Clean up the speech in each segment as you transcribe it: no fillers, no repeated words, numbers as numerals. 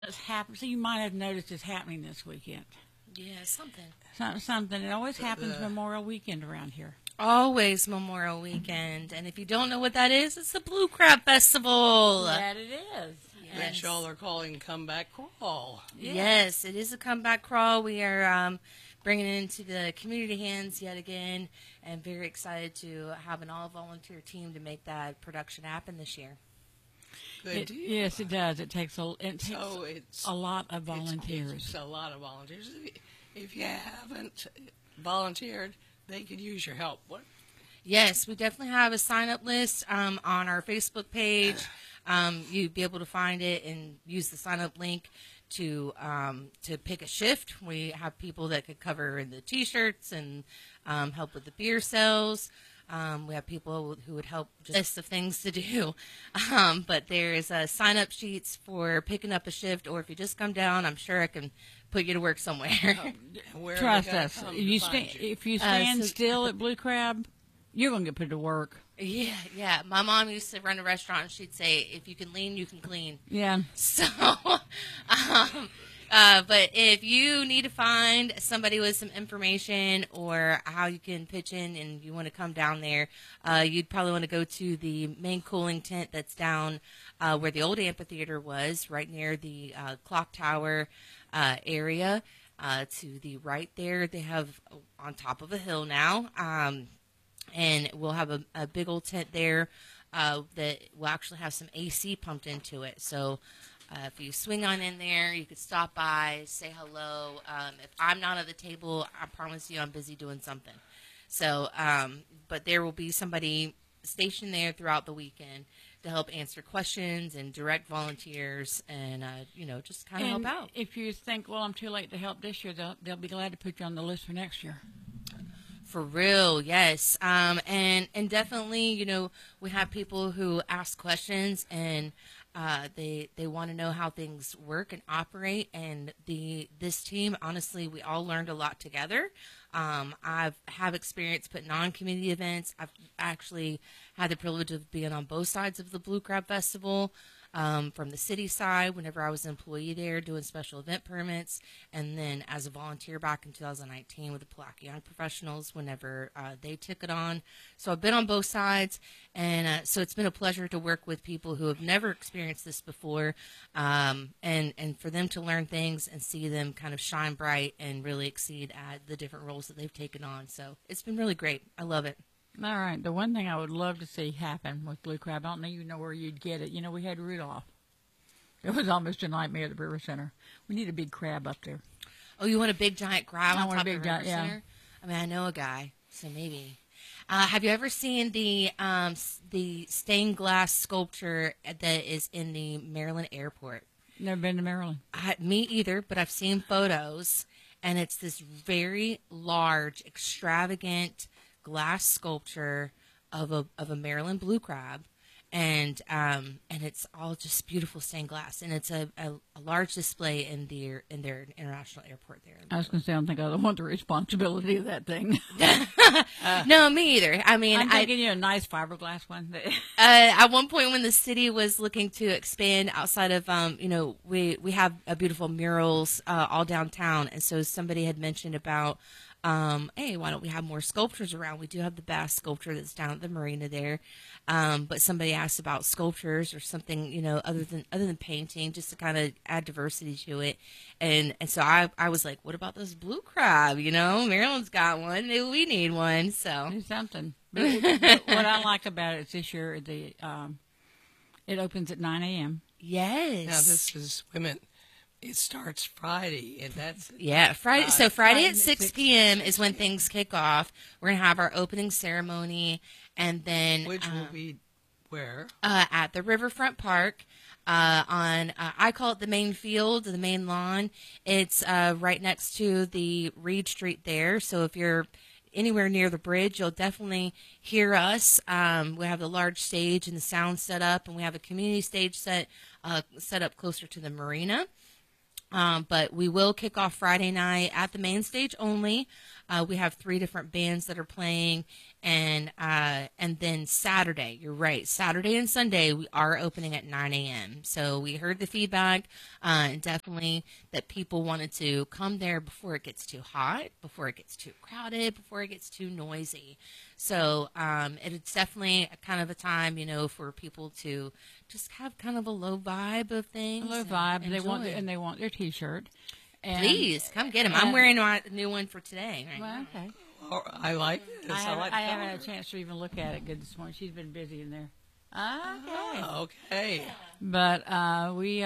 So you might have noticed it's happening this weekend. Yeah, something. Something. It always happens The Memorial Weekend around here. Always Memorial Weekend. And if you don't know what that is, it's the Blue Crab Festival. That it is. which y'all are calling comeback crawl. Yes, it is a comeback crawl. We are bringing it into the community hands yet again, and very excited to have an all-volunteer team to make that production happen this year. Good deal. Yes, it does. It takes So it's a lot of volunteers. It's a lot of volunteers. If you haven't volunteered, they could use your help. What? Yes, we definitely have a sign-up list on our Facebook page. You'd be able to find it and use the sign-up link to pick a shift. We have people that could cover the T-shirts and help with the beer sales. We have people who would help just list of things to do. But there's sign-up sheets for picking up a shift, or if you just come down, I'm sure I can put you to work somewhere. Where Trust they gotta us. come to You find if you stand so- still at Blue Crab, you're going to get put to work. Yeah. My mom used to run a restaurant, and she'd say, if you can lean, you can clean. Yeah. So, but if you need to find somebody with some information or how you can pitch in and you want to come down there, you'd probably want to go to the main cooling tent that's down where the old amphitheater was, right near the clock tower area. To the right there, they have on top of a hill now, and we'll have a big old tent there that will actually have some AC pumped into it. So if you swing on in there, you could stop by, say hello. If I'm not at the table, I promise you I'm busy doing something. So, but there will be somebody stationed there throughout the weekend to help answer questions and direct volunteers and, just kind of help out. If you think, well, I'm too late to help this year, they'll be glad to put you on the list for next year. For real, yes. And definitely, we have people who ask questions and they want to know how things work and operate. And this team, honestly, we all learned a lot together. I've have experience putting on community events. I've actually had the privilege of being on both sides of the Blue Crab Festival. From the city side, whenever I was an employee there doing special event permits, and then as a volunteer back in 2019 with the Pulaski Young Professionals whenever they took it on. So I've been on both sides, and so it's been a pleasure to work with people who have never experienced this before, and for them to learn things and see them kind of shine bright and really exceed at the different roles that they've taken on. So it's been really great. I love it. All right. The one thing I would love to see happen with Blue Crab, I don't even know where you'd get it. We had Rudolph. It was almost a nightmare at the River Center. We need a big crab up there. Oh, you want a big giant crab I on want a top big of the River giant, yeah. Center? I mean, I know a guy, so maybe. Have you ever seen the stained glass sculpture that is in the Maryland airport? Never been to Maryland. Me either, but I've seen photos, and it's this very large, extravagant glass sculpture of a Maryland blue crab, and it's all just beautiful stained glass, and it's a large display in their international airport there. I was going to say, I don't think I want the responsibility of that thing. No, me either. I mean, I'm thinking a nice fiberglass one. At one point when the city was looking to expand outside of, we have a beautiful murals all downtown, and so somebody had mentioned about, hey, why don't we have more sculptures around? We do have the Bass sculpture that's down at the marina there, but somebody asked about sculptures or something, other than painting, just to kind of add diversity to it, and so I was like, what about this blue crab? Maryland's got one, maybe we need one. So Do something. But what I like about it is this year it opens at 9 a.m. Yes. Now this is women. It starts Friday, and that's Friday. So Friday at 6 6 p.m. is when things kick off. We're gonna have our opening ceremony, and then which will be where? at the Riverfront Park. On I call it the main field, the main lawn. It's right next to the Reed Street there. So if you're anywhere near the bridge, you'll definitely hear us. We have the large stage and the sound set up, and we have a community stage set up closer to the marina. But we will kick off Friday night at the main stage only. We have 3 different bands that are playing, and then Saturday, you're right, Saturday and Sunday we are opening at 9 a.m. So we heard the feedback, and definitely that people wanted to come there before it gets too hot, before it gets too crowded, before it gets too noisy. So it's definitely a kind of a time, for people to just have kind of a low vibe of things. A low vibe. Enjoy. They want their T-shirt. And Please come get them. I'm wearing my new one for today. Right Well, now. okay. Oh, I like this. I like the I haven't color. had a chance to even look at it good this morning. She's been busy in there. Okay. Okay. But we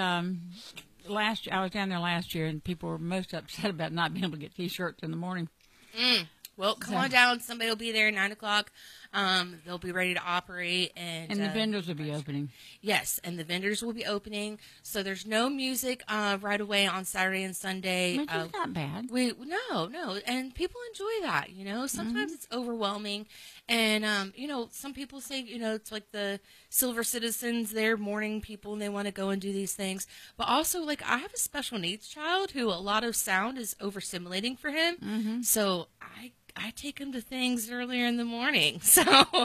last I was down there last year, and people were most upset about not being able to get T-shirts in the morning. Well, come on down. Somebody will be there at 9 o'clock. They'll be ready to operate. And And the vendors will be opening. Yes, and the vendors will be opening. So there's no music right away on Saturday and Sunday. Which is not bad. No, and people enjoy that. Sometimes it's overwhelming, and some people say it's like the Silver Citizens, they're morning people and they want to go and do these things. But also, like, I have a special needs child who a lot of sound is overstimulating for him. So I take him to things earlier in the morning. So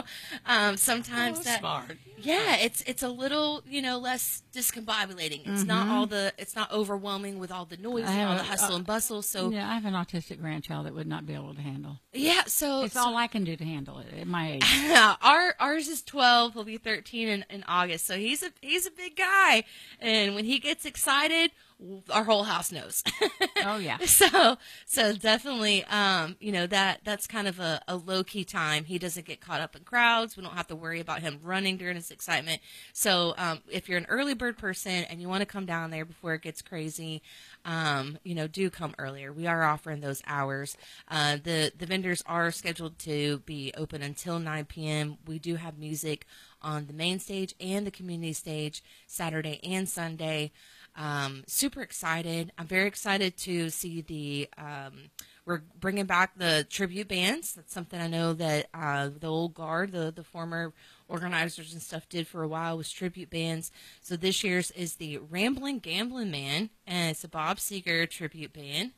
sometimes Smart. yeah, it's a little, less discombobulating. It's it's not overwhelming with all the noise and all the hustle and bustle. So Yeah, I have an autistic grandchild that would not be able to handle. yeah, so It's all I can do to handle it at my age. ours is 12. He'll be 13 in August. So he's a big guy, and when he gets excited, our whole house knows. Oh yeah. So definitely, that's kind of a low key time. He doesn't get caught up in crowds. We don't have to worry about him running during his excitement. So if you're an early bird person and you want to come down there before it gets crazy, do come earlier. We are offering those hours. The vendors are scheduled to be open until 9 p.m. We do have music on the main stage and the community stage Saturday and Sunday. Super excited. I'm very excited to see we're bringing back the tribute bands. That's something I know that the old guard, the former organizers and stuff did for a while, was tribute bands. So this year's is the Ramblin' Gamblin' Man, and it's a Bob Seger tribute band.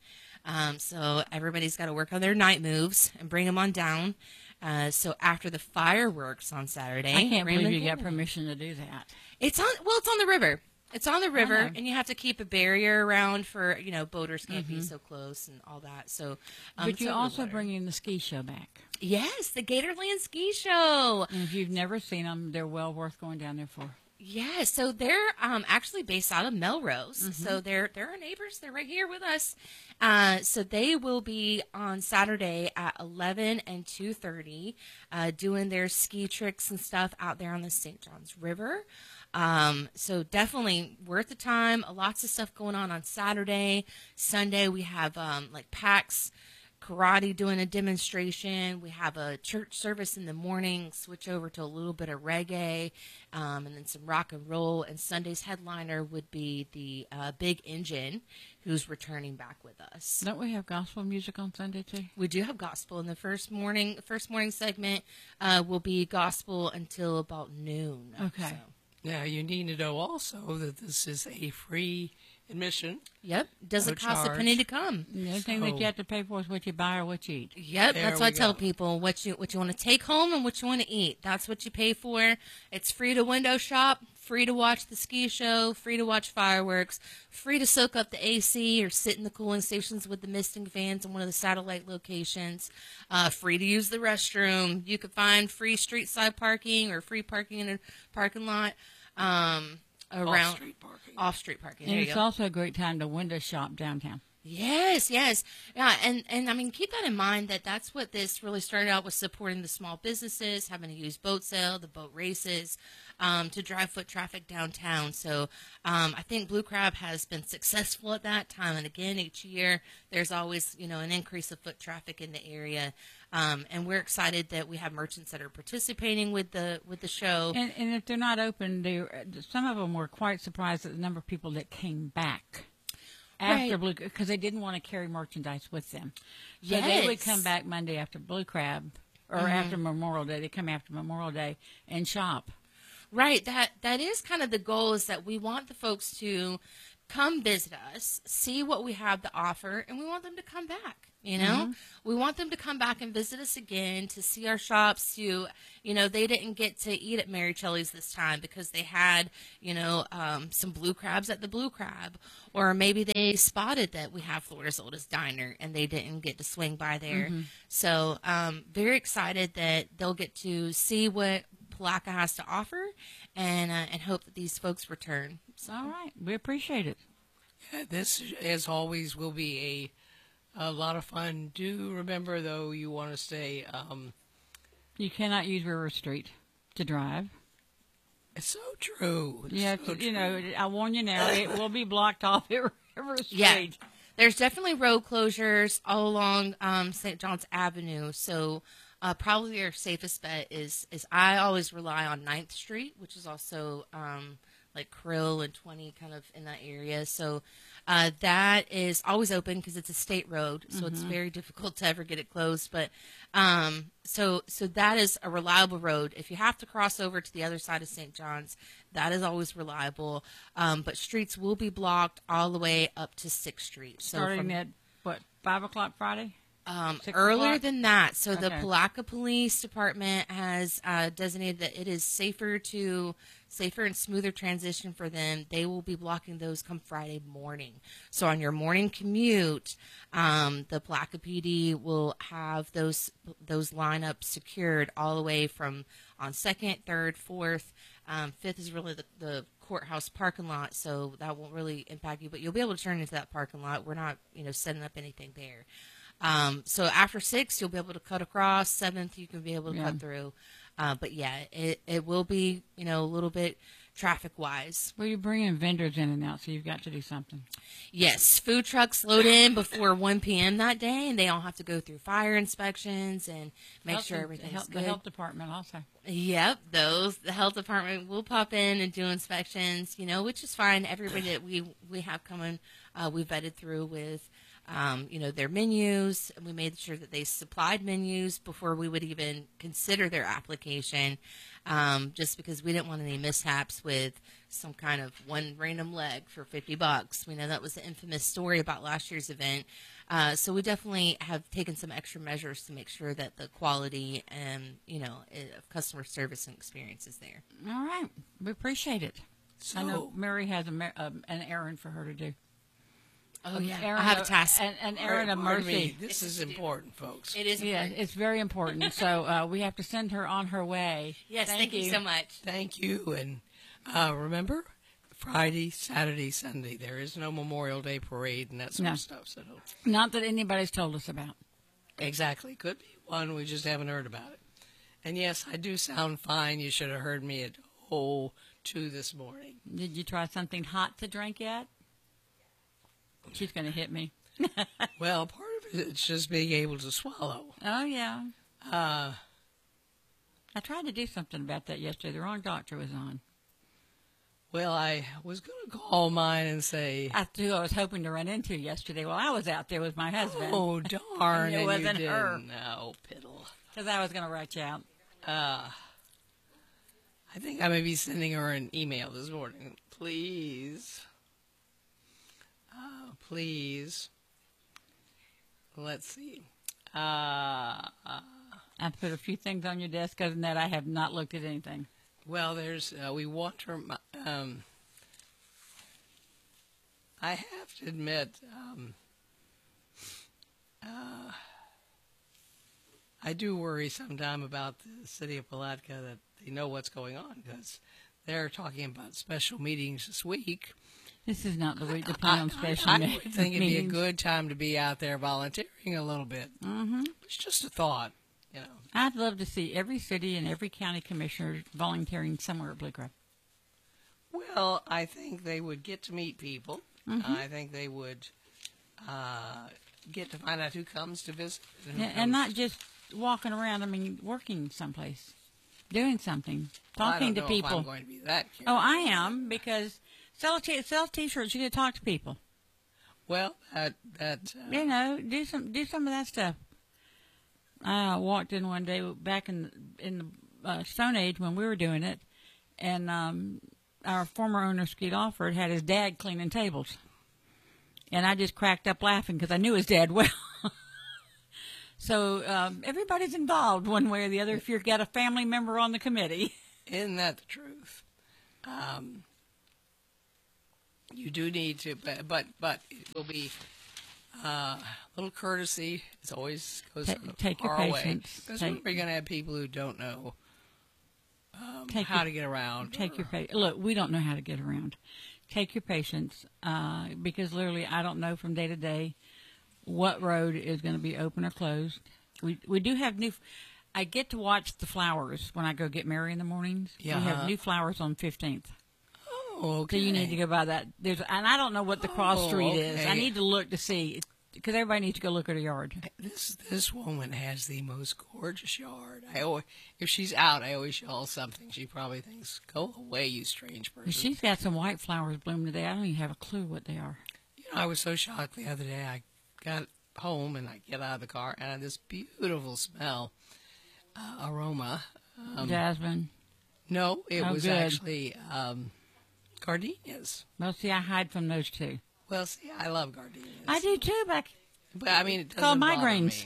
So everybody's got to work on their night moves and bring them on down. So after the fireworks on Saturday, I can't believe Ramblin' you got Gamblin'. permission to do that. It's on the river. It's on the river, Uh-huh. and you have to keep a barrier around for, boaters can't be so close and all that. So, But it's you're over the also water. bringing the ski show back. Yes, the Gatorland Ski Show. And if you've never seen them, they're well worth going down there for. Yeah, so they're actually based out of Melrose. So they're our neighbors. They're right here with us. So they will be on Saturday at 11 and 2:30 doing their ski tricks and stuff out there on the St. Johns River. So definitely worth the time. Lots of stuff going on Saturday. Sunday we have like PAX Karate doing a demonstration. We have a church service in the morning, switch over to a little bit of reggae, and then some rock and roll. And Sunday's headliner would be the Big Engine, who's returning back with us. Don't we have gospel music on Sunday too? We do have gospel in the first morning segment. Will be gospel until about noon. Okay. So. Now, you need to know also that this is a free admission. Yep, doesn't No cost a charge. penny to come. The only thing that you have to pay for is what you buy or what you eat. Yep, There that's what I we tell go. people. What you want to take home and what you want to eat. That's what you pay for. It's free to window shop, free to watch the ski show, free to watch fireworks, free to soak up the AC or sit in the cooling stations with the misting fans in one of the satellite locations, free to use the restroom. You can find free street side parking or free parking in a parking lot. Around Off-street parking. off-street parking. And There you it's go. also a great time to window shop downtown. Yes. Yeah, and I mean, keep that in mind that that's what this really started out with, supporting the small businesses, having to use boat sale, the boat races, to drive foot traffic downtown. So I think Blue Crab has been successful at that time. And again, each year there's always, an increase of foot traffic in the area. And we're excited that we have merchants that are participating with the show. And if they're not open, some of them were quite surprised at the number of people that came back after Right. Blue, because they didn't want to carry merchandise with them. So Yes. they would come back Monday after Blue Crab, or after Memorial Day. They come after Memorial Day and shop. Right. That is kind of the goal, is that we want the folks to come visit us, see what we have to offer, and we want them to come back. You know, we want them to come back and visit us again, to see our shops. To, they didn't get to eat at Mary Chellie's this time because they had, some blue crabs at the Blue Crab, or maybe they spotted that we have Florida's Oldest Diner and they didn't get to swing by there. So, very excited that they'll get to see what Palatka has to offer, and hope that these folks return. So. All right, we appreciate it. Yeah, this, as always, will be a lot of fun. Do remember, though, you want to stay. You cannot use River Street to drive. It's so true. It's Yeah, so true. I warn you now, it will be blocked off at River Street. Yeah. There's definitely road closures all along St. John's Avenue. So probably our safest bet is I always rely on 9th Street, which is also like Krill and 20 kind of in that area. So that is always open because it's a state road. So it's very difficult to ever get it closed. But so that is a reliable road. If you have to cross over to the other side of St. John's, that is always reliable. But streets will be blocked all the way up to 6th Street. So Starting at, 5 o'clock Friday? 6 earlier o'clock? than that. So the Okay. Palatka Police Department has designated that it is safer and smoother transition for them. They will be blocking those come Friday morning. So on your morning commute, the Palatka PD will have those lineups secured all the way from on 2nd, 3rd, 4th. 5th is really the courthouse parking lot, so that won't really impact you. But you'll be able to turn into that parking lot. We're not, setting up anything there. So after 6th, you'll be able to cut across. 7th, you can be able to cut through. But yeah, it will be, a little bit traffic-wise. Well, you're bringing vendors in and out, so you've got to do something. Yes, food trucks load in before 1 p.m. that day, and they all have to go through fire inspections and make sure everything's good. The health department also. Yep, the health department will pop in and do inspections, which is fine. Everybody that we have coming, we vetted through with, their menus. We made sure that they supplied menus before we would even consider their application, just because we didn't want any mishaps with some kind of one random leg for $50. We know that was the infamous story about last year's event. So we definitely have taken some extra measures to make sure that the quality and, of customer service and experience is there. All right. We appreciate it. So, I know Mary has an errand for her to do. Oh, yeah. Errand I have a of- task. An errand of pardon mercy. me, this is important, folks. It is. Yeah, important. it's very important. So we have to send her on her way. Yes, thank you so much. Thank you. And remember, Friday, Saturday, Sunday, there is no Memorial Day parade and that sort No. of stuff. So Not that anybody's told us about. exactly. Could be one. We just haven't heard about it. And yes, I do sound fine. You should have heard me at 2 this morning. Did you try something hot to drink yet? She's going to hit me. Well, part of it is just being able to swallow. Oh, yeah. Uh, I tried to do something about that yesterday. The wrong doctor was on. well, I was going to call mine and say, That's who I was hoping to run into yesterday while I was out there with my husband. oh, darn, It and wasn't you her. didn't. Oh, piddle. Because I was going to write you out. I think I may be sending her an email this morning. Please. Please. Let's see. I put a few things on your desk. Other than that, I have not looked at anything. Well, there's, we want her, I have to admit, I do worry sometime about the city of Palatka that they know what's going on because they're talking about special meetings this week. This is not the week to plan on special I meetings. would think it'd be a good time to be out there volunteering a little bit. Mm-hmm. It's just a thought, I'd love to see every city and every county commissioner volunteering somewhere at Blue Crab. Well, I think they would get to meet people. I think they would get to find out who comes to visit. And not just walking around, I mean, working someplace, doing something, talking to I don't know people. if I'm going to be that careful. Oh, I am, because sell T-shirts, you get to talk to people. Well, that Do some of that stuff. I walked in one day back in the Stone Age when we were doing it, and our former owner, Skeet Alford, had his dad cleaning tables. And I just cracked up laughing because I knew his dad well. So everybody's involved one way or the other if you've got a family member on the committee. Isn't that the truth? You do need to, but it will be a little courtesy. It always goes Take your our way. patience. Because we're going to have people who don't know how to get around. Take your patience. Look, we don't know how to get around. Take your patience, because literally I don't know from day to day what road is going to be open or closed. We do have new. I get to watch the flowers when I go get Mary in the mornings. Yeah. We have new flowers on 15th. Oh, okay. So you need to go by that. And I don't know what the cross street is. I okay. need to look to see, because everybody needs to go look at her yard. This woman has the most gorgeous yard. If she's out, I always yell something. She probably thinks, "Go away, you strange person." She's got some white flowers blooming today. I don't even have a clue what they are. You know, I was so shocked the other day. I got home and I get out of the car and I had this beautiful smell, aroma. Jasmine. No, it Oh, was good. actually gardenias. Well, see, I hide from those two. Well, see, I love gardenias. I do too, But I mean, it doesn't Called bother migraines. me.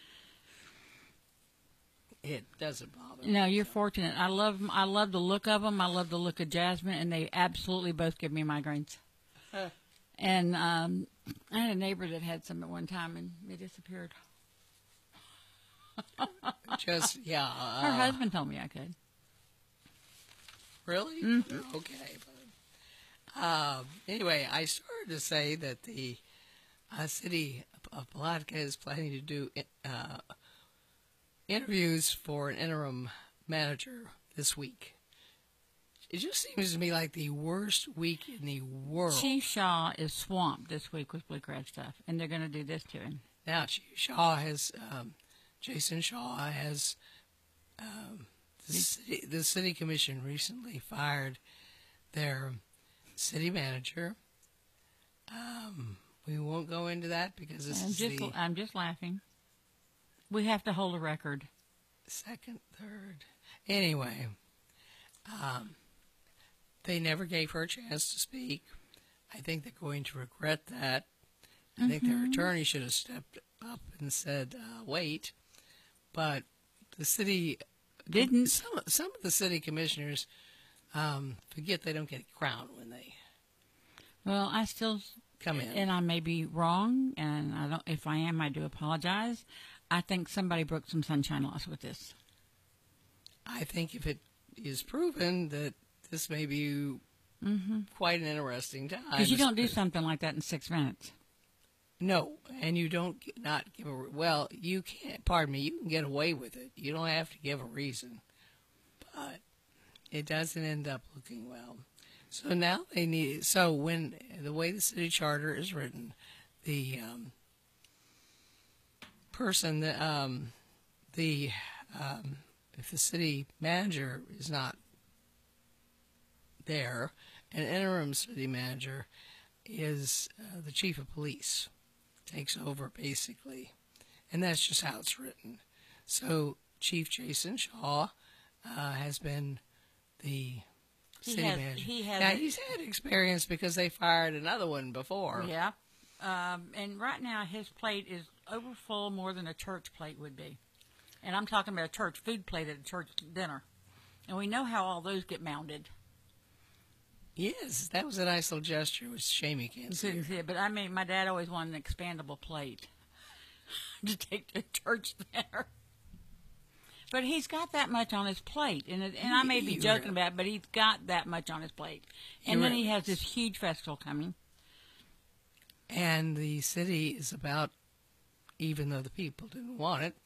It doesn't bother me. No, you're fortunate. I love 'em. I love the look of them. I love the look of Jasmine, and they absolutely both give me migraines. Huh. And I had a neighbor that had some at one time, and they disappeared. Just, yeah. Her husband told me I could. Really? Mm-hmm. Okay. Anyway, I started to say that the city of Palatka is planning to do interviews for an interim manager this week. It just seems to me like the worst week in the world. Chief Shaw is swamped this week with Blue Crab stuff, and they're going to do this to him. Now, Shaw has, Jason Shaw has, the city commission recently fired their city manager. We won't go into that because this is the I'm just laughing. We have to hold a record. second, third. Anyway, they never gave her a chance to speak. I think they're going to regret that. I think their attorney should have stepped up and said, wait. But the city Didn't. Some of the city commissioners forget they don't get a crown when they Well, I still come in. and I may be wrong, and I don't. If I am, I do apologize. I think somebody broke some sunshine laws with this. I think if it is proven that this may be quite an interesting time. Because you don't do something like that in 6 minutes. No, and you don't not give a well. You can't. Pardon me. You can get away with it. You don't have to give a reason, but it doesn't end up looking well. So now they need. So when the way the city charter is written, the person that if the city manager is not there, an interim city manager is the chief of police. Takes over basically, and that's just how it's written. So Chief Jason Shaw has been the city manager. Now he's had experience because they fired another one before. Yeah. And right now his plate is overfull more than a church plate would be. And I'm talking about a church food plate at a church dinner. And we know how all those get mounted. Yes, that was a nice little gesture. It was a shame you can't see Couldn't it. see it, but I mean, my dad always wanted an expandable plate to take to church dinner. But he's got that much on his plate, and I may be joking about it, but he's got that much on his plate. And then he has this huge festival coming. And the city is about, even though the people didn't want it,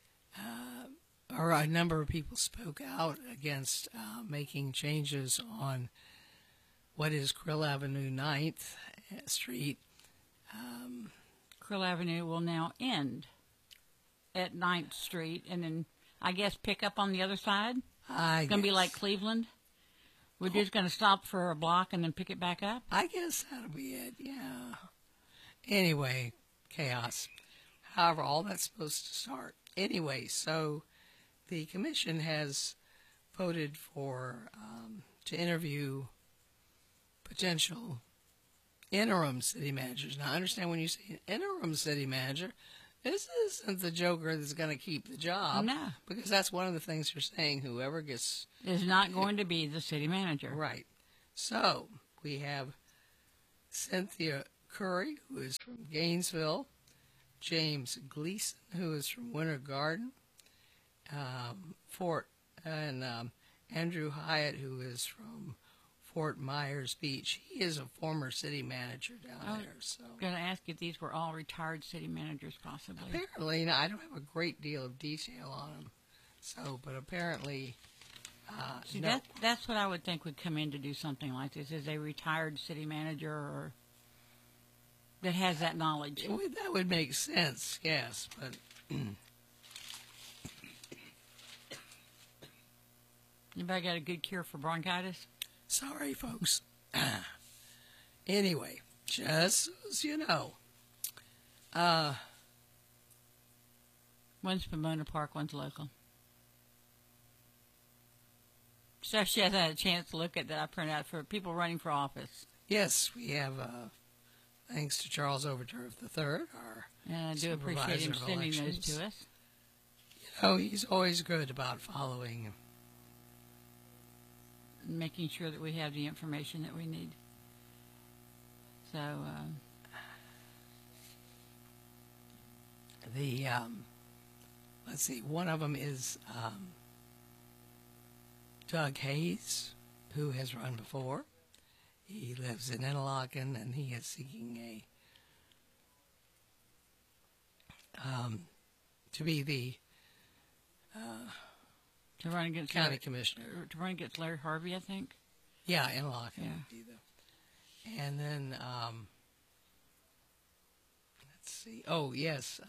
or a number of people spoke out against making changes on what is Krill Avenue 9th Street. Krill Avenue will now end at 9th Street, and then I guess pick up on the other side. It's going to be like Cleveland. We're just going to stop for a block and then pick it back up. I guess that'll be it, yeah. Anyway, chaos. However, all that's supposed to start. Anyway, so the commission has voted for to interview potential interim city managers. Now, I understand when you say interim city manager, This isn't the Joker that's going to keep the job. No. Because that's one of the things they're saying. Whoever gets... Is not going to be the city manager. Right. So, we have Cynthia Curry, who is from Gainesville, James Gleason, who is from Winter Garden, Andrew Hyatt, who is from Fort Myers Beach. He is a former city manager down there. So, I'm going to ask if these were all retired city managers, possibly. apparently, now, I don't have a great deal of detail on them. So, but apparently, See, no. that's what I would think would come in to do something like this, is a retired city manager or that has that knowledge. That would make sense, yes, but Anybody got a good cure for bronchitis? sorry, folks. Anyway, just as you know, One's Pomona Park, one's local. So she hasn't had a chance to look at that I print out for people running for office. yes, we have, thanks to Charles Overturf III, our And I do appreciate him supervisor of sending those elections. to us. He's always good about following. Making sure that we have the information that we need. So, Let's see, one of them is Doug Hayes, who has run before. He lives in Interlaken, and he is seeking to be the to run against county commissioner. Larry Harvey, I think. Yeah, Interlaken Yeah. would be the. And then, let's see. Oh, yes.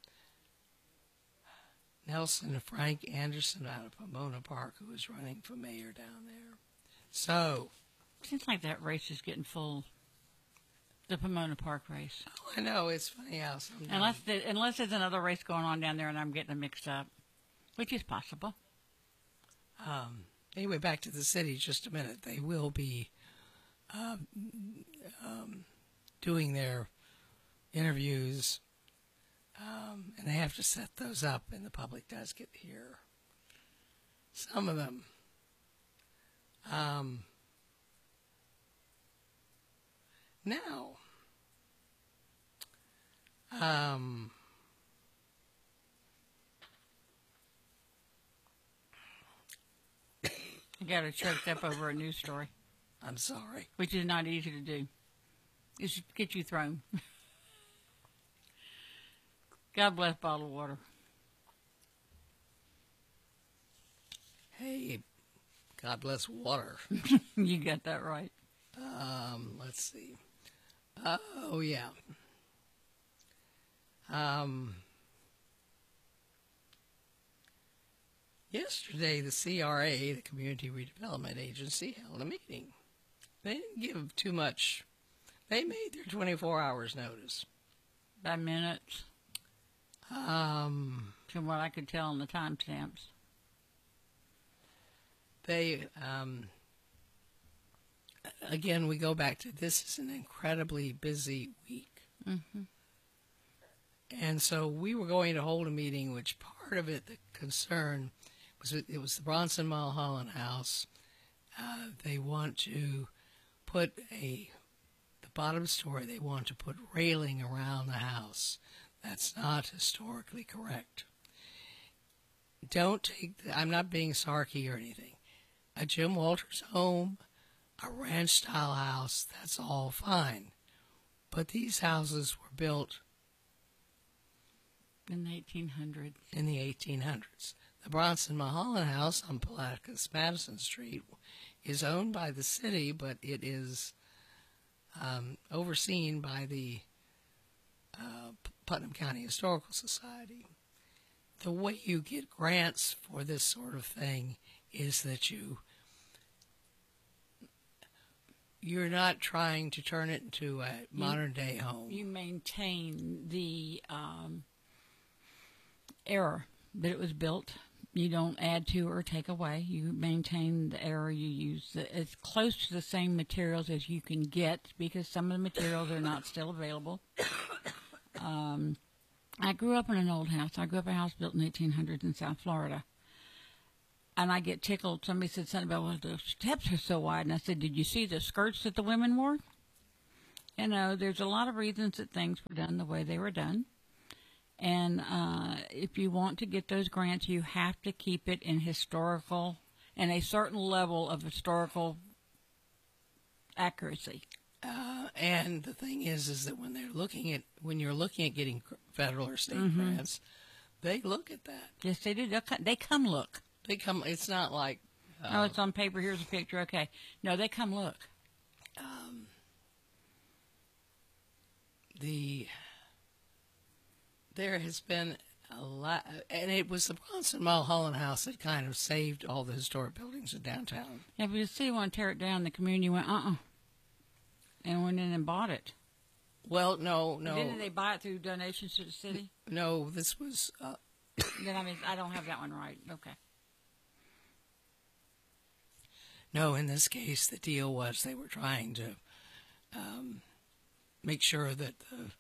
Nelson Frank Anderson out of Pomona Park, who is running for mayor down there. So, Seems like that race is getting full. The Pomona Park race. I know, it's funny how sometimes. Unless there's another race going on down there and I'm getting them mixed up, which is possible. Anyway, back to the city just a minute. They will be doing their interviews, and they have to set those up, and the public does get to hear some of them. Now, You got her choked up over a news story, I'm sorry. which is not easy to do. It should get you thrown. God bless bottled water. Hey, God bless water. You got that right. Let's see. Oh, yeah. Yesterday, the CRA, the Community Redevelopment Agency, held a meeting. They didn't give too much. They made their 24 hours notice. By minutes, from what I could tell on the timestamps. They, again, we go back to this is an incredibly busy week. Mm-hmm. And so we were going to hold a meeting, which part of it, the concern, it was the Bronson Mulholland House. They want to put the bottom story, they want to put railing around the house. That's not historically correct. I'm not being sarky or anything. A Jim Walters home, a ranch-style house, that's all fine. But these houses were built In the 1800s. in the 1800s. The Bronson Mulholland House on Palacios Madison Street is owned by the city, but it is overseen by the Putnam County Historical Society. The way you get grants for this sort of thing is that you're not trying to turn it into a modern-day home. You maintain the era that it was built. You don't add to or take away. You maintain the era you use. It's close to the same materials as you can get because some of the materials are not still available. I grew up in an old house. I grew up in a house built in 1800s in South Florida. And I get tickled. Somebody said something about, well, the steps are so wide. And I said, did you see the skirts that the women wore? You know, there's a lot of reasons that things were done the way they were done. And if you want to get those grants, you have to keep it in historical, and a certain level of historical accuracy. And the thing is that when you're looking at getting federal or state grants, they look at that. Yes, they do. They come look. They come. It's not like Oh, it's on paper. Here's a picture. Okay. No, they come look. There has been a lot, and it was the Bronson Mulholland House that kind of saved all the historic buildings in downtown. Yeah, but the city wanted to tear it down. The community went, and went in and bought it. Well, no. Didn't they buy it through donations to the city? No, this was. Then I don't have that one right. Okay. No, in this case, the deal was they were trying to make sure that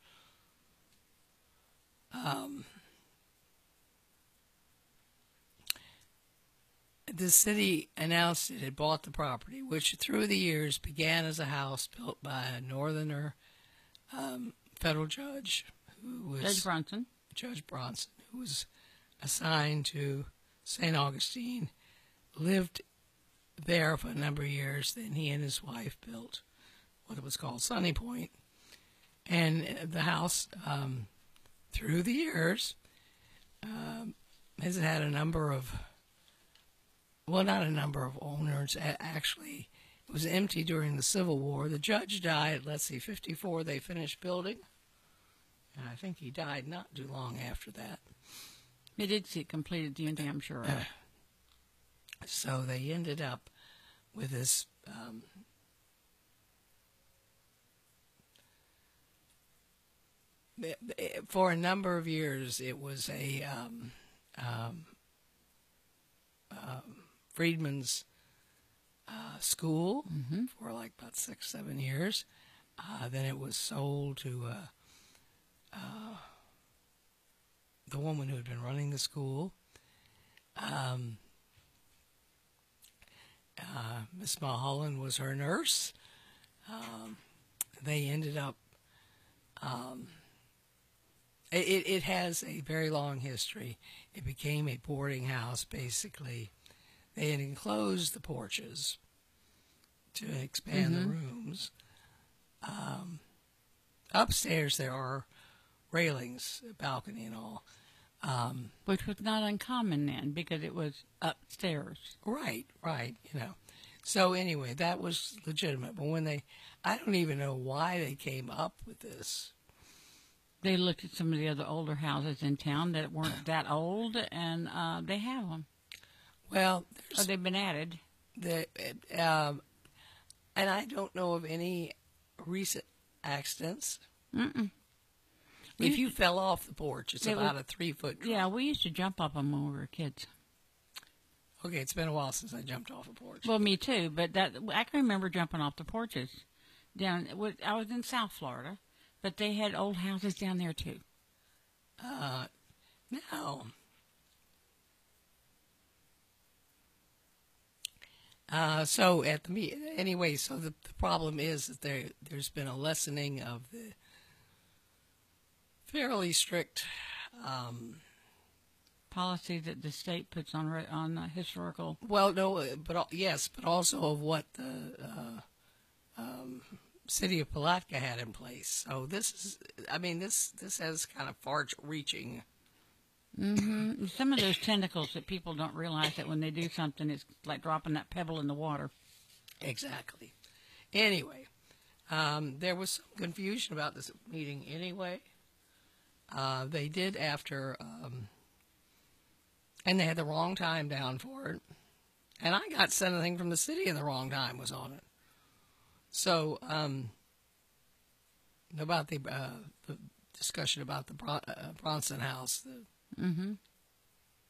the city announced it had bought the property, which through the years began as a house built by a northerner federal judge who was Judge Bronson, who was assigned to St. Augustine, lived there for a number of years. Then he and his wife built what was called Sunny Point. And the house, through the years, has had a number of, well, not a number of owners. Actually, it was empty during the Civil War. The judge died, 54. They finished building. And I think he died not too long after that. They did see it completed the ending, I'm sure. So they ended up with this for a number of years. It was a freedmen's school for like about 6-7 years. Then it was sold to the woman who had been running the school. Miss Mulholland was her nurse. They ended up. It has a very long history. It became a boarding house, basically. They had enclosed the porches to expand the rooms. Upstairs there are railings, a balcony and all. Which was not uncommon then, because it was upstairs. Right, So anyway, that was legitimate. But I don't even know why they came up with this. They looked at some of the other older houses in town that weren't that old, and they have them. Well, or they've been added. And I don't know of any recent accidents. If you fell off the porch, it's about a 3-foot drop. Yeah, we used to jump up them when we were kids. Okay, it's been a while since I jumped off a porch. Well, me too, but I can remember jumping off the porches. I was in South Florida, but they had old houses down there too. Now, so the problem is that there's been a lessening of the fairly strict policy that the state puts on historical. Well, no, but also of what the city of Palatka had in place. So this has kind of far-reaching. Some of those tentacles that people don't realize that when they do something, it's like dropping that pebble in the water. Exactly. Anyway, there was some confusion about this meeting anyway. They did after, and they had the wrong time down for it. And I got sent a thing from the city and the wrong time was on it. So, about the discussion about the Bronson House,